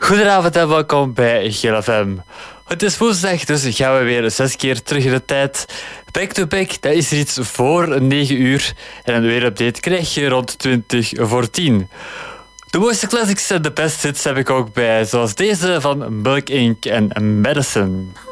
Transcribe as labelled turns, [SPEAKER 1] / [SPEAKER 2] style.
[SPEAKER 1] Goedenavond en welkom bij GLFM. Het is woensdag, dus gaan we weer 6 keer terug in de tijd. Back to back, dat is er iets voor 9 uur. En een weerupdate krijg je rond 20 voor 10. De mooiste classics en de best hits heb ik ook bij, zoals deze van Milk Inc. en Madison.